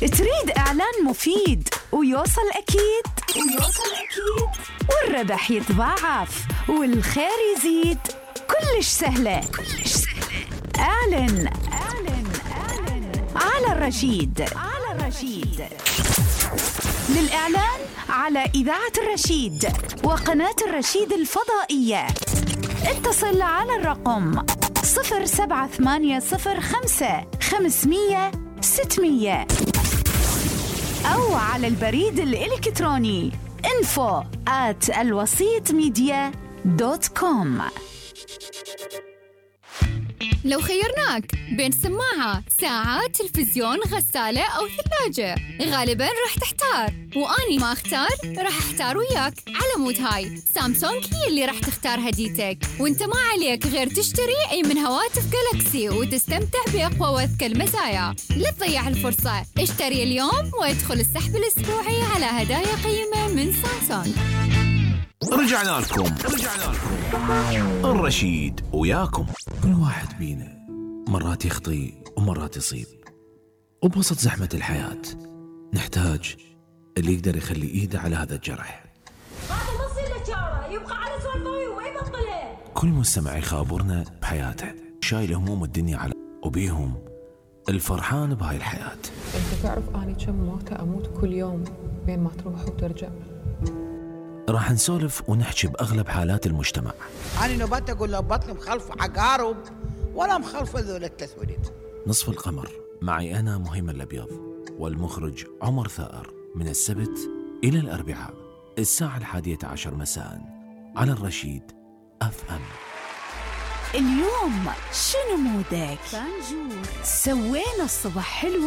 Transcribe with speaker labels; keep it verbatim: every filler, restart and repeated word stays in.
Speaker 1: تريد إعلان مفيد ويوصل أكيد ويوصل أكيد والربح يتضاعف والخير يزيد؟ كلش سهلة كلش سهلة. أعلن أعلن أعلن على الرشيد على الرشيد. للإعلان على إذاعة الرشيد وقناة الرشيد الفضائية اتصل على الرقم صفر سبعة ثمانية صفر خمسة خمسمية ستمية أو على البريد الإلكتروني info at الوسيط ميديا دوت كوم.
Speaker 2: لو خيرناك بين سماعة، ساعة، تلفزيون، غسالة أو ثلاجة، غالباً راح تحتار، وأني ما أختار راح أحتار وياك. على مود هاي سامسونج هي اللي راح تختار هديتك، وانت ما عليك غير تشتري أي من هواتف جالاكسي وتستمتع بأقوى وأذكى المزايا. لا تضيع الفرصة، اشتري اليوم وادخل السحب الأسبوعي على هدايا قيمة من سامسونج.
Speaker 3: رجعنا لكم رجعنا لكم الرشيد وياكم. كل واحد بينا مرات يخطي ومرات يصيب، وبوسط زحمة الحياة نحتاج اللي يقدر يخلي إيده على هذا الجرح.
Speaker 4: هذا ما يصير له شارة، يبقى على سوالفه وما يبطله.
Speaker 3: كل مستمع يخابرنا بحياته، شايل هموم الدنيا على وبيهم الفرحان بهاي الحياة.
Speaker 5: انت تعرف اني كم موتة اموت كل يوم بين ما تروح وترجع.
Speaker 3: راح نسولف ونحكي بأغلب حالات المجتمع.
Speaker 6: أنا نبات أقول له بطني مخلف عقارب ولا مخلف ذول التسوديد.
Speaker 3: نصف القمر معي أنا مهم الأبيض والمخرج عمر ثائر، من السبت إلى الأربعاء الساعة الحادية عشر مساء على الرشيد أف أم.
Speaker 1: اليوم شنو مودك؟ سوينا الصبح حلو.